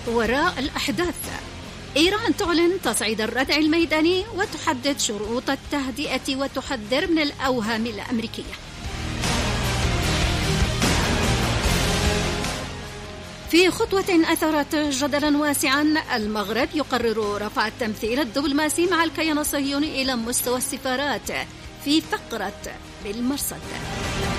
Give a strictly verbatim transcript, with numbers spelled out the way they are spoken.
وراء الأحداث. إيران تعلن تصعيد الردع الميداني وتحدد شروط التهدئة وتحذر من الأوهام الأمريكية. في خطوة أثارت جدلا واسعا، المغرب يقرر رفع التمثيل الدبلوماسي مع الكيان الصهيوني إلى مستوى السفارات في فقرة بالمرصد.